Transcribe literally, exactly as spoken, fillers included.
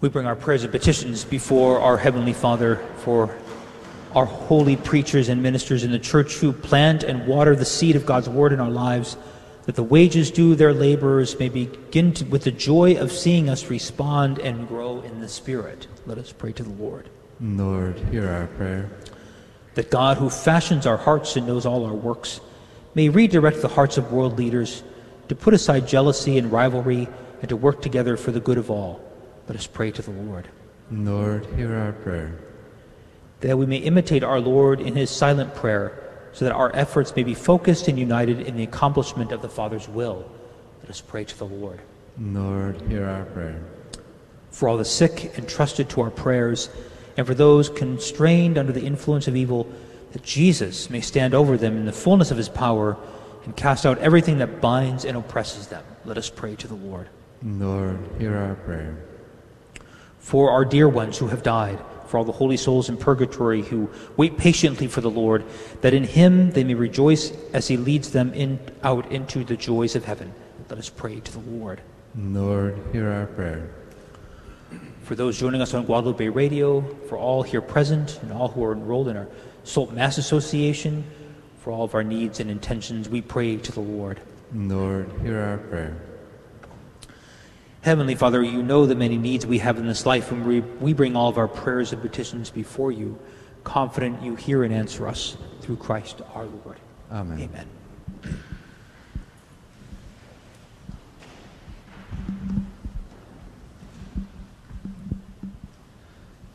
We bring our prayers and petitions before our Heavenly Father for our holy preachers and ministers in the church who plant and water the seed of God's word in our lives, that the wages due their laborers may begin to, with the joy of seeing us respond and grow in the Spirit. Let us pray to the Lord. Lord, hear our prayer. That God, who fashions our hearts and knows all our works, may redirect the hearts of world leaders to put aside jealousy and rivalry and to work together for the good of all. Let us pray to the Lord. Lord, hear our prayer. That we may imitate our Lord in his silent prayer, so that our efforts may be focused and united in the accomplishment of the Father's will. Let us pray to the Lord. Lord, hear our prayer. For all the sick entrusted to our prayers, and for those constrained under the influence of evil, that Jesus may stand over them in the fullness of his power and cast out everything that binds and oppresses them. Let us pray to the Lord. Lord, hear our prayer. For our dear ones who have died, for all the holy souls in purgatory who wait patiently for the Lord, that in him they may rejoice as he leads them in, out into the joys of heaven. Let us pray to the Lord. Lord, hear our prayer. For those joining us on Guadalupe Radio, for all here present and all who are enrolled in our Salt Mass Association, for all of our needs and intentions, we pray to the Lord. Lord, hear our prayer. Heavenly Father, you know the many needs we have in this life, and we, we bring all of our prayers and petitions before you, confident you hear and answer us through Christ our Lord. Amen. Amen.